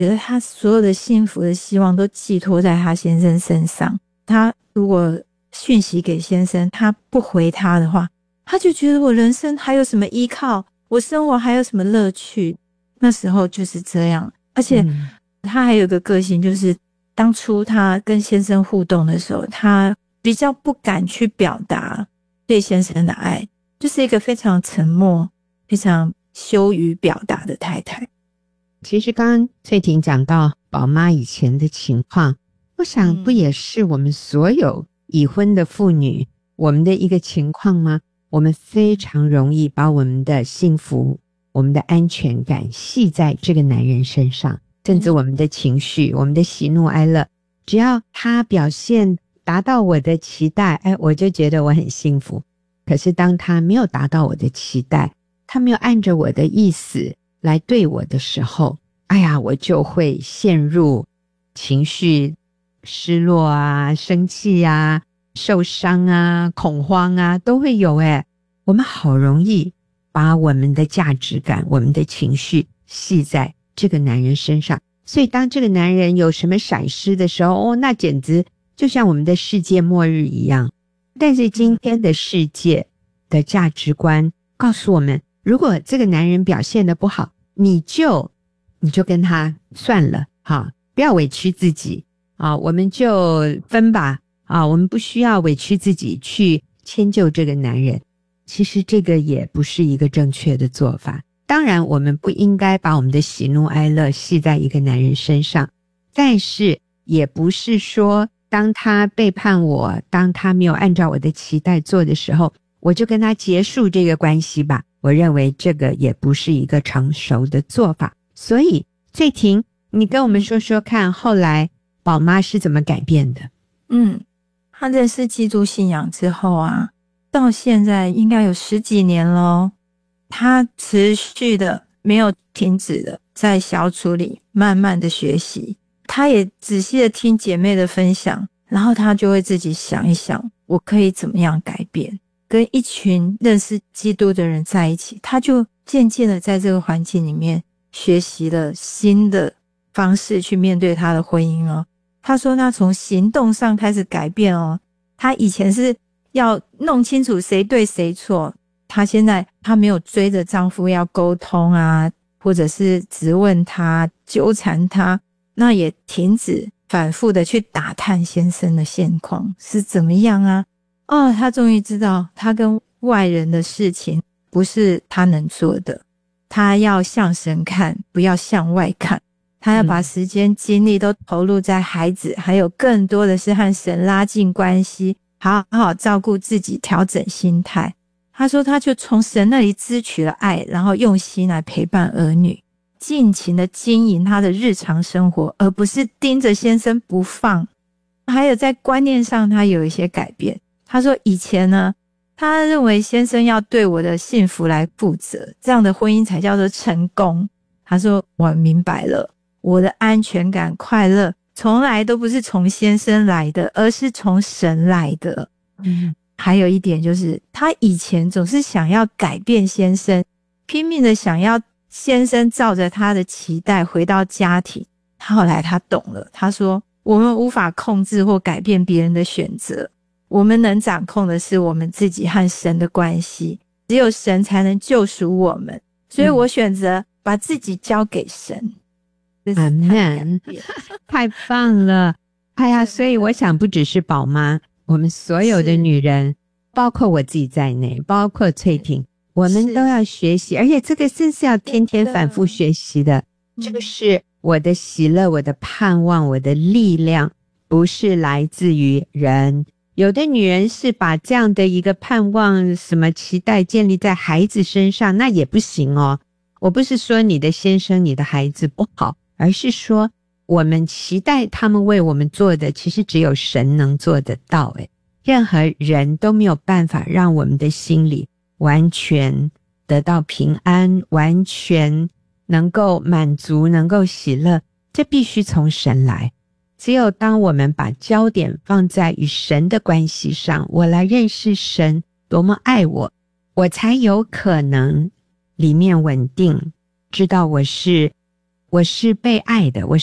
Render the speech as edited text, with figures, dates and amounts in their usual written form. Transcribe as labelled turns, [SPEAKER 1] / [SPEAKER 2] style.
[SPEAKER 1] 觉得她所有的幸福的希望都寄托在她先生身上。她如果讯息给先生，她不回他的话，她就觉得我人生还有什么依靠，我生活还有什么乐趣。那时候就是这样。而且她还有个个性，就是当初她跟先生互动的时候，她比较不敢去表达对先生的爱，就是一个非常沉默、非常羞于表达的太太。
[SPEAKER 2] 其实刚刚翠婷讲到宝妈以前的情况，我想不也是我们所有已婚的妇女我们的一个情况吗？我们非常容易把我们的幸福、我们的安全感系在这个男人身上，甚至我们的情绪、我们的喜怒哀乐，只要他表现达到我的期待，我就觉得我很幸福。可是当他没有达到我的期待，他没有按着我的意思来对我的时候，我就会陷入情绪失落啊、生气啊、受伤啊、恐慌啊，都会有。我们好容易把我们的价值感、我们的情绪系在这个男人身上，所以当这个男人有什么闪失的时候，那简直就像我们的世界末日一样。但是今天的世界的价值观告诉我们，如果这个男人表现得不好，你就跟他算了，不要委屈自己，我们就分吧，我们不需要委屈自己去迁就这个男人。其实这个也不是一个正确的做法。当然我们不应该把我们的喜怒哀乐系在一个男人身上，但是也不是说当他背叛我，当他没有按照我的期待做的时候，我就跟他结束这个关系吧。我认为这个也不是一个成熟的做法。所以翠婷，你跟我们说说看，后来宝妈是怎么改变的？
[SPEAKER 1] 她认识基督信仰之后啊，到现在应该有10几年咯，她持续的没有停止的在小组里慢慢的学习，她也仔细的听姐妹的分享，然后她就会自己想一想，我可以怎么样改变，跟一群认识基督的人在一起，她就渐渐的在这个环境里面学习了新的方式去面对她的婚姻哦。她说她从行动上开始改变哦，她以前是要弄清楚谁对谁错，她现在她没有追着丈夫要沟通啊，或者是质问他、纠缠他，那也停止反复的去打探先生的现况是怎么样啊。她终于知道她跟外人的事情不是她能做的，她要向神看，不要向外看。她要把时间精力都投入在孩子，还有更多的是和神拉近关系，好好照顾自己，调整心态。她说她就从神那里支取了爱，然后用心来陪伴儿女，尽情的经营她的日常生活，而不是盯着先生不放。还有在观念上她有一些改变。她说以前呢，她认为先生要对我的幸福来负责，这样的婚姻才叫做成功。她说我明白了，我的安全感、快乐从来都不是从先生来的，而是从神来的。还有一点就是，她以前总是想要改变先生，拼命的想要先生照着她的期待回到家庭。后来她懂了，她说我们无法控制或改变别人的选择，我们能掌控的是我们自己和神的关系，只有神才能救赎我们，所以我选择把自己交给神。
[SPEAKER 2] 阿们，太棒了！所以我想不只是宝妈，我们所有的女人，包括我自己在内，包括翠婷，我们都要学习，而且这个真是要天天反复学习的。这个是我的喜乐，我的盼望，我的力量，不是来自于人。有的女人是把这样的一个盼望、什么期待建立在孩子身上，那也不行哦。我不是说你的先生、你的孩子不好，而是说我们期待他们为我们做的，其实只有神能做得到。任何人都没有办法让我们的心里完全得到平安，完全能够满足，能够喜乐，这必须从神来。只有当我们把焦点放在与神的关系上，我来认识神多么爱我，我才有可能里面稳定，知道我是我是被爱的，我